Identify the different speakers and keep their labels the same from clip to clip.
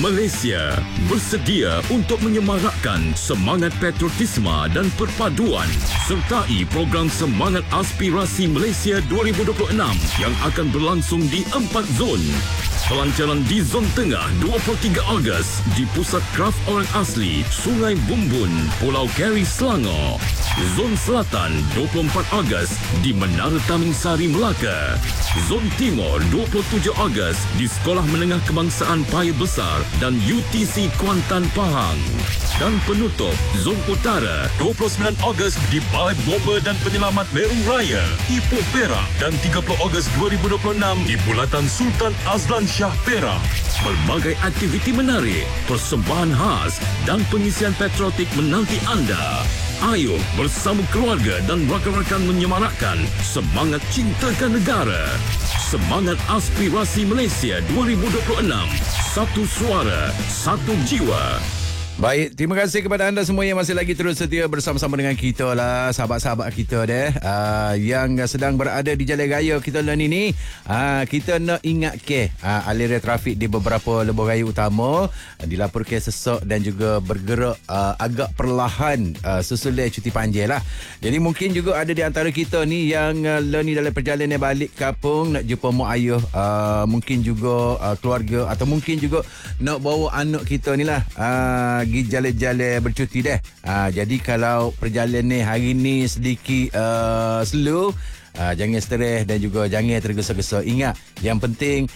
Speaker 1: Malaysia bersedia untuk menyemarakkan semangat patriotisme dan perpaduan sertai program Semangat Aspirasi Malaysia 2026 yang akan berlangsung di 4 zon. Pelancaran di Zon Tengah 23 Ogos di Pusat Kraf Orang Asli, Sungai Bumbun, Pulau Keri, Selangor. Zon Selatan 24 Ogos di Menara Taming Sari, Melaka. Zon Timur 27 Ogos di Sekolah Menengah Kebangsaan Paya Besar dan UTC Kuantan, Pahang. Dan penutup Zon Utara 29 Ogos di Balai Bomba dan Penyelamat Meru Raya, Ipoh, Perak, dan 30 Ogos 2026 di Bulatan Sultan Azlan Shah, Perak. Pelbagai aktiviti menarik, persembahan khas dan pengisian patriotik menanti anda. Ayo bersama keluarga dan rakan-rakan menyemarakkan semangat cintakan negara. Semangat Aspirasi Malaysia 2026. Satu suara, satu jiwa.
Speaker 2: Baik, terima kasih kepada anda semua yang masih lagi terus setia bersama-sama dengan kita lah, sahabat-sahabat kita deh, yang sedang berada di jalan raya kita lah ni. Kita nak ingat ke aliran trafik di beberapa lebuh raya utama dilaporkan sesak dan juga bergerak agak perlahan sesudah cuti panjang lah. Jadi mungkin juga ada di antara kita ni yang ni dalam perjalanan balik kampung nak jumpa mak ayah, mungkin juga keluarga, atau mungkin juga nak bawa anak kita ni lah pergi jalan-jalan bercuti dah. Jadi kalau perjalanan hari ni sedikit slow, jangan stres dan juga jangan tergesa-gesa. Ingat, yang penting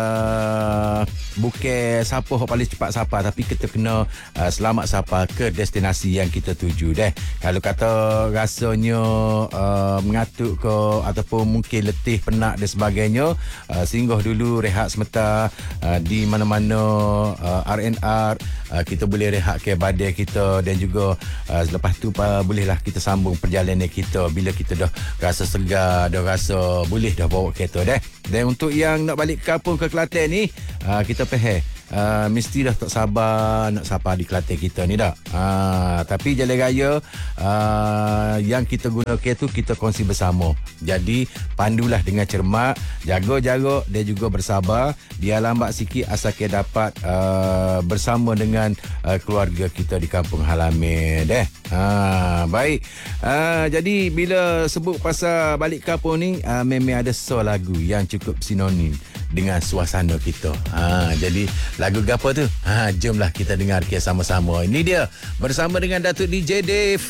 Speaker 2: bukan siapa yang paling cepat sampai, tapi kita kena selamat sampai ke destinasi yang kita tuju dah. Kalau kata rasanya mengatuk ke ataupun mungkin letih, penat dan sebagainya, singgah dulu, rehat sebentar di mana-mana R&R. Kita boleh rehat ke badan kita dan juga selepas tu bolehlah kita sambung perjalanan kita bila kita dah rasa segar, dah rasa boleh dah bawa kereta dah. Dan untuk yang nak balik ke kampung ke Kelantan ni, kita faham mesti dah tak sabar nak sampai di Kelantan kita ni dah. Tapi jalan raya yang kita gunakan tu kita kongsi bersama. Jadi pandulah dengan cermat, jaga jarak dan juga bersabar. Biar lambat sikit asalkan dapat bersama dengan keluarga kita di kampung halaman deh. Baik. Jadi bila sebut pasal balik kampung ni, memang ada sebuah lagu yang cukup sinonim dengan suasana kita. Jadi lagu apa tu? Jomlah kita dengar sama-sama. Ini dia bersama dengan Datuk DJ Dave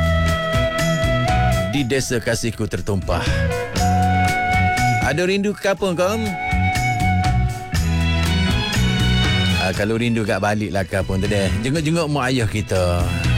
Speaker 2: di Desa Kasihku Tertumpah. Ada rindu ke kampung kau? Kalau rindu kat balik lah kampung tu deh. Jenguk-jenguk mak ayah kita.